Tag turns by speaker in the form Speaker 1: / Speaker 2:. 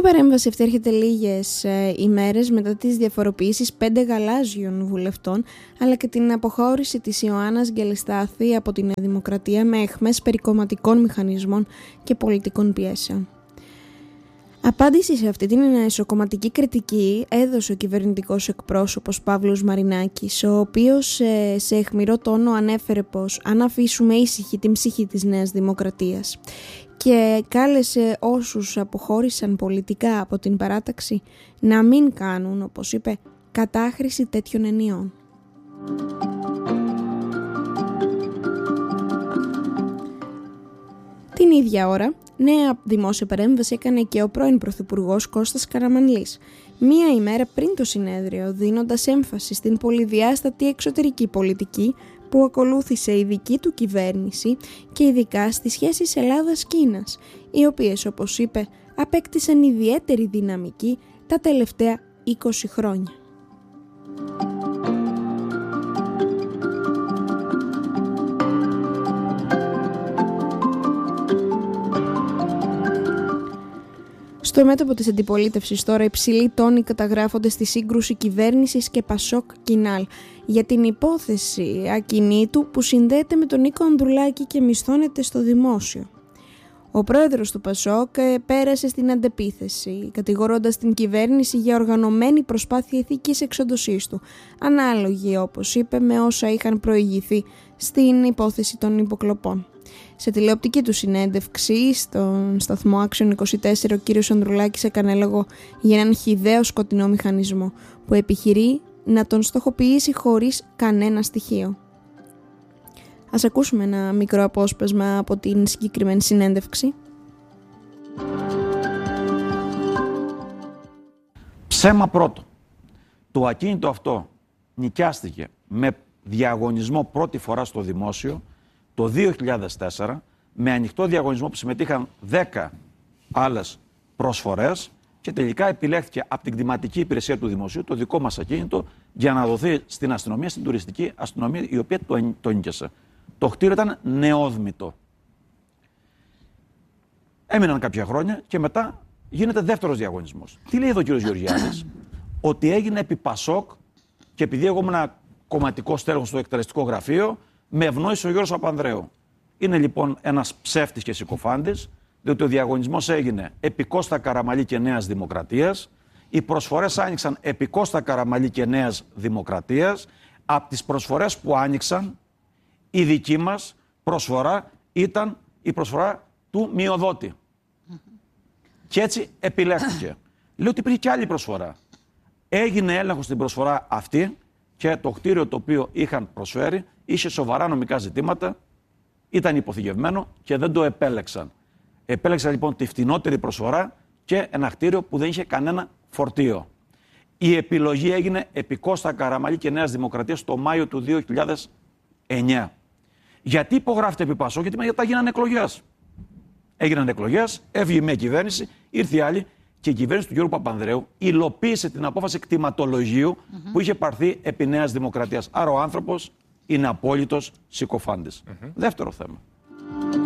Speaker 1: παρέμβαση αυτή έρχεται λίγες ημέρες μετά τις διαφοροποιήσεις 5 γαλάζιων βουλευτών, αλλά και την αποχώρηση της Ιωάννας Γκελιστάθη από τη Νέα Δημοκρατία με αιχμές περί κομματικών μηχανισμών και πολιτικών πιέσεων. Απάντηση σε αυτή την εσωκομματική κριτική έδωσε ο κυβερνητικός εκπρόσωπος Παύλος Μαρινάκης, ο οποίος σε αιχμηρό τόνο ανέφερε πως αν αφήσουμε ήσυχη την ψυχή της Νέας Δημοκρατίας και κάλεσε όσους αποχώρησαν πολιτικά από την παράταξη να μην κάνουν, όπως είπε, κατάχρηση τέτοιων ενιών. Την ίδια ώρα, νέα δημόσια παρέμβαση έκανε και ο πρώην Πρωθυπουργός Κώστας Καραμανλής, μία ημέρα πριν το συνέδριο, δίνοντας έμφαση στην πολυδιάστατη εξωτερική πολιτική που ακολούθησε η δική του κυβέρνηση και ειδικά στις σχέσεις Ελλάδας-Κίνας, οι οποίες, όπως είπε, απέκτησαν ιδιαίτερη δυναμική τα τελευταία 20 χρόνια. Στο μέτωπο της αντιπολίτευσης τώρα υψηλοί τόνοι καταγράφονται στη σύγκρουση κυβέρνησης και Πασόκ-Κινάλ για την υπόθεση ακινήτου που συνδέεται με τον Νίκο Ανδρουλάκη και μισθώνεται στο δημόσιο. Ο πρόεδρος του Πασόκ πέρασε στην αντεπίθεση, κατηγορώντας την κυβέρνηση για οργανωμένη προσπάθεια ηθικής εξοντωσής του, ανάλογη, όπως είπε, με όσα είχαν προηγηθεί στην υπόθεση των υποκλοπών. Σε τηλεοπτική του συνέντευξη στον σταθμό Action 24, ο κύριος Ανδρουλάκης έκανε λόγο για έναν χυδαίο σκοτεινό μηχανισμό που επιχειρεί να τον στοχοποιήσει χωρίς κανένα στοιχείο. Ας ακούσουμε ένα μικρό απόσπασμα από την συγκεκριμένη συνέντευξη.
Speaker 2: Ψέμα πρώτο. Το ακίνητο αυτό νοικιάστηκε με διαγωνισμό πρώτη φορά στο δημόσιο το 2004, με ανοιχτό διαγωνισμό που συμμετείχαν 10 άλλες προσφορές και τελικά επιλέχθηκε από την κτηματική υπηρεσία του δημοσίου το δικό μας ακίνητο για να δοθεί στην αστυνομία, στην τουριστική αστυνομία, η οποία το νοίκιασε. Το κτίριο ήταν νεόδμητο. Έμειναν κάποια χρόνια και μετά γίνεται δεύτερος διαγωνισμός. Τι λέει εδώ ο κ. Γεωργιάδης? Ότι έγινε επί Πασόκ και επειδή εγώ ήμουν κομματικό στέλεχος στο εκτελεστικό γραφείο, με ευνόησε ο Γιώργος Παπανδρέου. Είναι λοιπόν ένας ψεύτης και συκοφάντης, διότι ο διαγωνισμός έγινε επί Κώστα Καραμανλή και Νέας Δημοκρατίας. Οι προσφορές άνοιξαν επί Κώστα Καραμανλή και Νέας Δημοκρατίας. Από τις προσφορές που άνοιξαν, η δική μας προσφορά ήταν η προσφορά του μειοδότη. Και έτσι επιλέχθηκε. Λέω ότι υπήρχε και άλλη προσφορά. Έγινε έλεγχος στην προσφορά αυτή και το κτίριο το οποίο είχαν προσφέρει είχε σοβαρά νομικά ζητήματα, ήταν υποθηκευμένο και δεν το επέλεξαν. Επέλεξαν λοιπόν τη φτηνότερη προσφορά και ένα κτίριο που δεν είχε κανένα φορτίο. Η επιλογή έγινε επί Κώστα Καραμανλή και Νέας Δημοκρατίας το Μάιο του 2009. Γιατί υπογράφεται επί Πασόκ? Γιατί μετά γίνανε εκλογές. Έγιναν εκλογές, έφυγε μια κυβέρνηση, ήρθε η άλλη και η κυβέρνηση του Γιώργου Παπανδρέου υλοποίησε την απόφαση κτηματολογίου που είχε πάρθει επί Νέας Δημοκρατίας. Άρα ο άνθρωπος είναι απόλυτος συκοφάντης. Δεύτερο θέμα.